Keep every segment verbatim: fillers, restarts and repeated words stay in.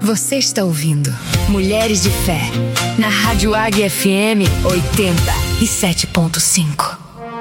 Você está ouvindo Mulheres de Fé, na Rádio Águia F M oitenta e sete ponto cinco.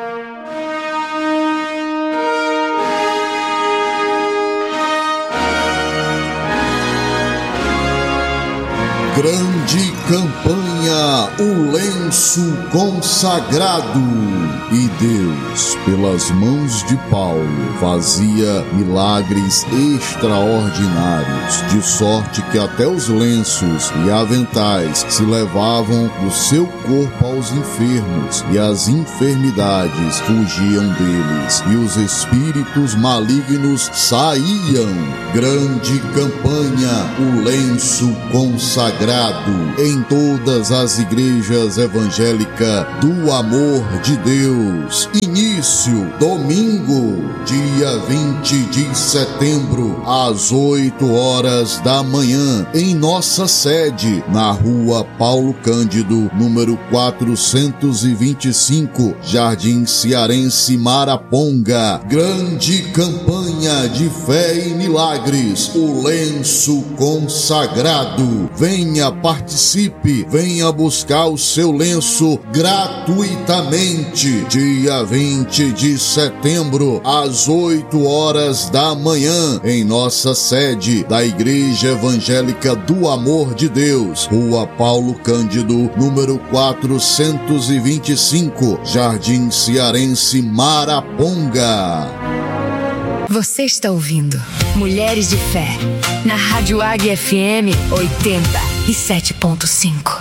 Grande campanha, o lenço consagrado. E Deus, pelas mãos de Paulo, fazia milagres extraordinários, de sorte que até os lenços e aventais se levavam do seu corpo aos enfermos, e as enfermidades fugiam deles, e os espíritos malignos saíam. Grande campanha, o lenço consagrado, em todas as igrejas evangélicas do amor de Deus. Início, domingo, dia vinte de setembro, às oito horas da manhã, em nossa sede, na rua Paulo Cândido, número quatrocentos e vinte e cinco, Jardim Cearense, Maraponga. Grande campanha de fé e milagres, o lenço consagrado. Venha, participe, venha buscar o seu lenço gratuitamente. Dia vinte de setembro, às oito horas da manhã, em nossa sede da Igreja Evangélica do Amor de Deus, Rua Paulo Cândido, número quatrocentos e vinte e cinco, Jardim Cearense, Maraponga. Você está ouvindo Mulheres de Fé, na Rádio Águia F M oitenta e sete ponto cinco.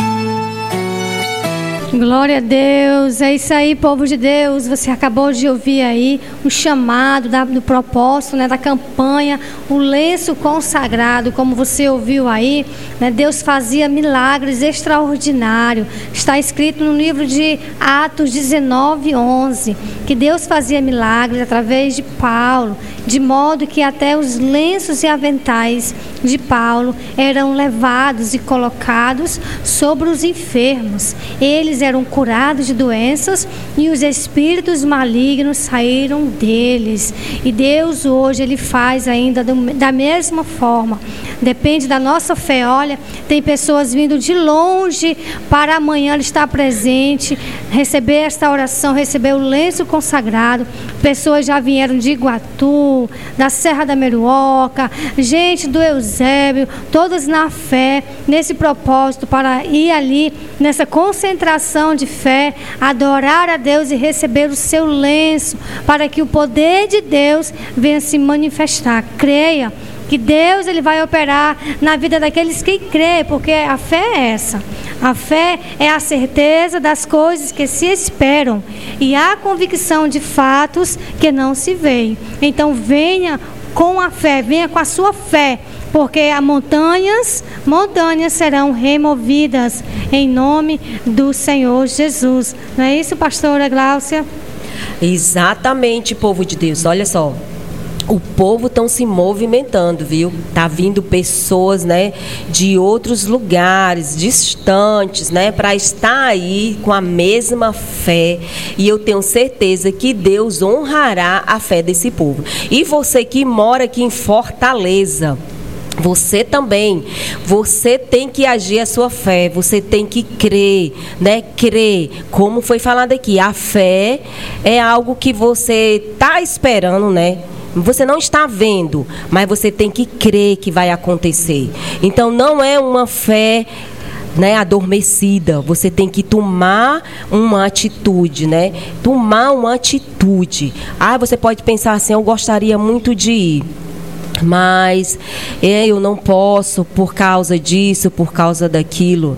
Glória a Deus, é isso aí, povo de Deus. Você acabou de ouvir aí o chamado da, do propósito, né, da campanha, o lenço consagrado, como você ouviu aí, né, Deus fazia milagres extraordinários. Está escrito no livro de Atos dezenove, onze, que Deus fazia milagres através de Paulo, de modo que até os lenços e aventais de Paulo eram levados e colocados sobre os enfermos. Eles eram curados de doenças e os espíritos malignos saíram deles. E Deus hoje, Ele faz ainda do, da mesma forma. Depende da nossa fé. Olha, tem pessoas vindo de longe para amanhã estar presente, receber esta oração, receber o lenço consagrado. Pessoas já vieram de Iguatu, da Serra da Meruoca, gente do Eusébio, todas na fé, nesse propósito, para ir ali, nessa concentração de fé, adorar a Deus e receber o seu lenço, para que o poder de Deus venha se manifestar. Creia que Deus, Ele vai operar na vida daqueles que creem, porque a fé é essa. A fé é a certeza das coisas que se esperam e a convicção de fatos que não se veem. Então venha com a fé, venha com a sua fé, porque as montanhas, montanhas serão removidas em nome do Senhor Jesus. Não é isso, pastora Gláucia? Exatamente, povo de Deus. Olha só. O povo estão se movimentando, viu? Tá vindo pessoas, né, de outros lugares distantes, né, para estar aí com a mesma fé. E eu tenho certeza que Deus honrará a fé desse povo. E você que mora aqui em Fortaleza, você também, você tem que agir a sua fé, você tem que crer, né? Crer, como foi falado aqui, a fé é algo que você está esperando, né? Você não está vendo, mas você tem que crer que vai acontecer. Então não é uma fé, né, adormecida. Você tem que tomar uma atitude, né? Tomar uma atitude. Ah, você pode pensar assim, eu gostaria muito de ir, mas eu não posso por causa disso, por causa daquilo.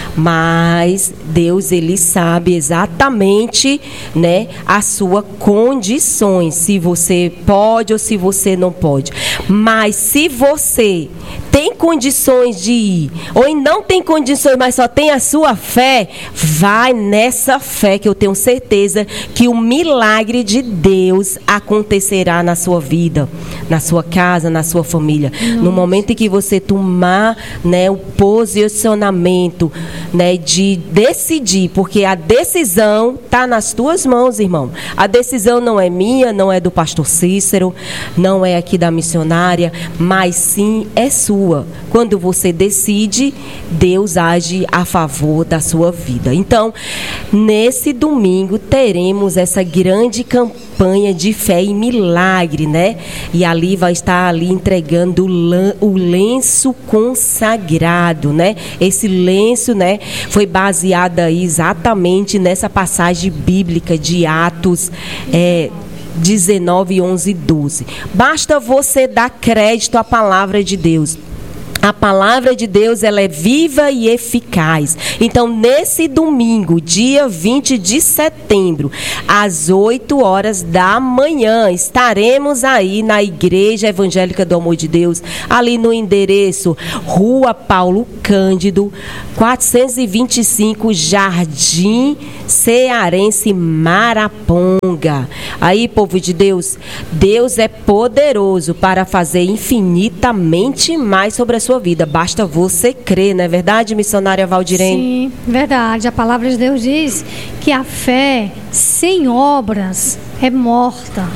Mas Deus, Ele sabe exatamente, né, as suas condições, se você pode ou se você não pode. Mas se você tem condições de ir, ou não tem condições, mas só tem a sua fé, vai nessa fé, que eu tenho certeza que o milagre de Deus acontecerá na sua vida, na sua casa, na sua família. Nossa. No momento em que você tomar, né, o posicionamento, né, de decidir, porque a decisão está nas tuas mãos, irmão. A decisão não é minha, não é do pastor Cícero, não é aqui da missionária, mas sim é sua. Quando você decide, Deus age a favor da sua vida. Então, nesse domingo teremos essa grande campanha de fé e milagre, né? E ali vai estar ali entregando o lenço consagrado, né? Esse lenço, né, foi baseado aí exatamente nessa passagem bíblica de Atos é, dezenove, onze e doze. Basta você dar crédito à palavra de Deus. A palavra de Deus, ela é viva e eficaz. Então, nesse domingo, dia vinte de setembro, às oito horas da manhã, estaremos aí na Igreja Evangélica do Amor de Deus, ali no endereço Rua Paulo Cândido, quatrocentos e vinte e cinco, Jardim Cearense, Maraponga. Aí, povo de Deus, Deus é poderoso para fazer infinitamente mais sobre a sua vida. Basta você crer, não é verdade, missionária Valdirene? Sim, verdade. A palavra de Deus diz que a fé sem obras é morta.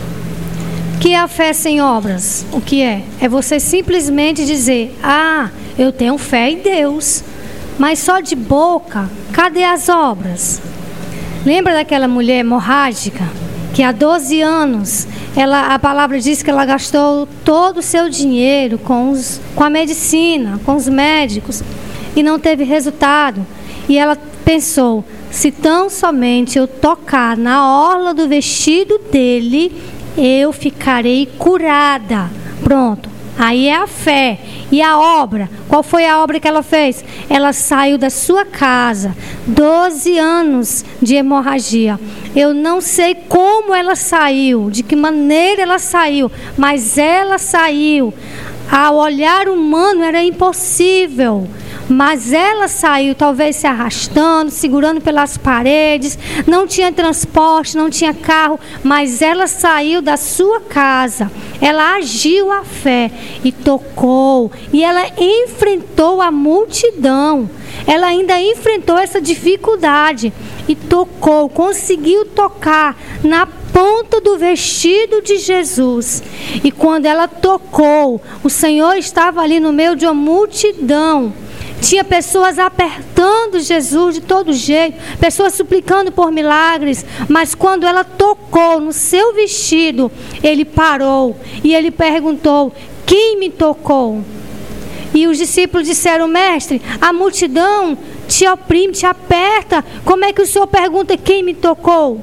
O que é a fé sem obras? O que é? É você simplesmente dizer: ah, eu tenho fé em Deus, mas só de boca. Cadê as obras? Lembra daquela mulher hemorrágica que há doze anos, ela, a palavra diz que ela gastou todo o seu dinheiro com, os, com a medicina, com os médicos, e não teve resultado. E ela pensou: se tão somente eu tocar na orla do vestido dele, eu ficarei curada. Pronto. Aí é a fé. E a obra? Qual foi a obra que ela fez? Ela saiu da sua casa, doze anos de hemorragia. Eu não sei como ela saiu, de que maneira ela saiu, mas ela saiu. Ao olhar humano era impossível, mas ela saiu, talvez se arrastando, segurando pelas paredes. Não tinha transporte, não tinha carro, mas ela saiu da sua casa. Ela agiu a fé e tocou, e ela enfrentou a multidão. Ela ainda enfrentou essa dificuldade e tocou, conseguiu tocar na ponta do vestido de Jesus. E quando ela tocou, o Senhor estava ali no meio de uma multidão. Tinha pessoas apertando Jesus de todo jeito, pessoas suplicando por milagres, mas quando ela tocou no seu vestido, ele parou e ele perguntou: quem me tocou? E os discípulos disseram: mestre, a multidão te oprime, te aperta, como é que o Senhor pergunta quem me tocou?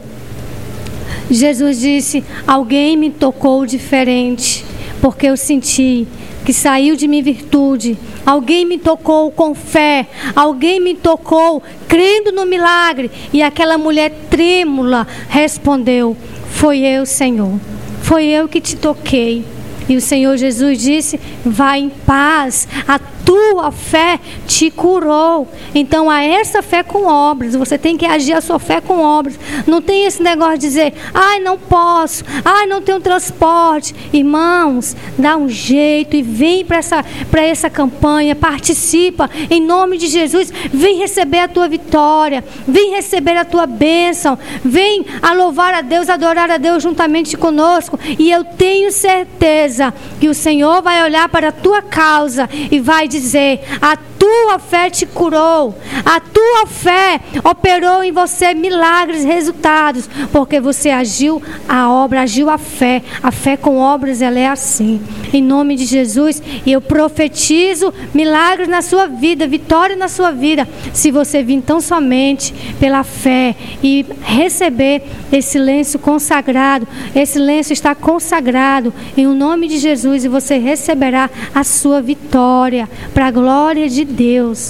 Jesus disse: alguém me tocou diferente, porque eu senti que saiu de mim virtude. Alguém me tocou com fé, alguém me tocou crendo no milagre. E aquela mulher trêmula respondeu: foi eu, Senhor, foi eu que te toquei. E o Senhor Jesus disse: vai em paz, a tua fé te curou. Então, a essa fé com obras, você tem que agir a sua fé com obras. Não tem esse negócio de dizer: ai, não posso, ai, não tenho transporte. Irmãos, dá um jeito e vem para essa, para essa campanha, participa, em nome de Jesus. Vem receber a tua vitória, vem receber a tua bênção, vem a louvar a Deus, adorar a Deus juntamente conosco. E eu tenho certeza que o Senhor vai olhar para a tua causa e vai dizer: a tua fé te curou, a tua fé operou em você milagres, resultados, porque você agiu a obra, agiu a fé. A fé com obras, ela é assim. Em nome de Jesus, eu profetizo milagres na sua vida, vitória na sua vida, se você vir tão somente pela fé e receber esse lenço consagrado. Esse lenço está consagrado em o nome de Jesus, e você receberá a sua vitória para a glória de Deus.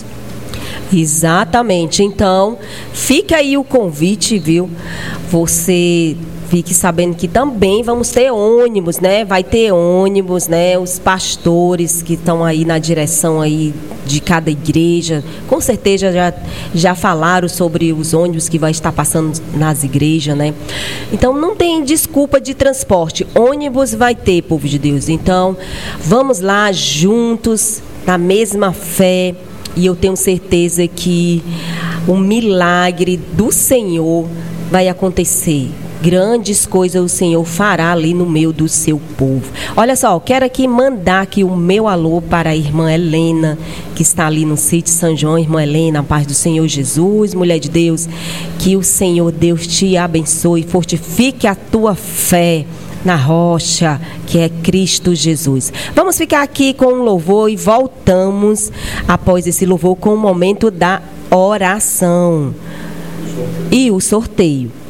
Exatamente. Então, fica aí o convite, viu? Você fique sabendo que também vamos ter ônibus, né? Vai ter ônibus, né? Os pastores que estão aí na direção aí de cada igreja, com certeza já, já falaram sobre os ônibus que vai estar passando nas igrejas, né? Então não tem desculpa de transporte, ônibus vai ter, povo de Deus. Então vamos lá juntos, na mesma fé, e eu tenho certeza que o milagre do Senhor vai acontecer. Grandes coisas o Senhor fará ali no meio do seu povo. Olha só, quero aqui mandar aqui o meu alô para a irmã Helena, que está ali no sítio São João. Irmã Helena, a paz do Senhor Jesus, mulher de Deus, que o Senhor Deus te abençoe, fortifique a tua fé na rocha, que é Cristo Jesus. Vamos ficar aqui com um louvor e voltamos após esse louvor com o momento da oração e o sorteio.